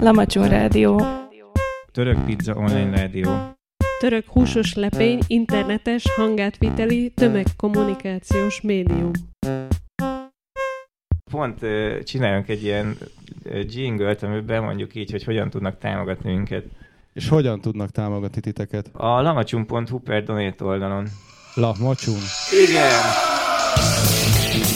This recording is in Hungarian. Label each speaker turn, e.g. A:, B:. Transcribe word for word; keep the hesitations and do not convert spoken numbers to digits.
A: Lamacson Rádió.
B: Török Pizza Online Rádió.
C: Török húsos lepény, internetes, hangátviteli, tömegkommunikációs médium.
B: Pont uh, csináljunk egy ilyen uh, jingle-t, amiben mondjuk így, hogy hogyan tudnak támogatni minket.
D: És hogyan tudnak támogatni titeket?
B: A lamacsun pont hu per donate oldalon.
D: Lamacsun?
B: Igen!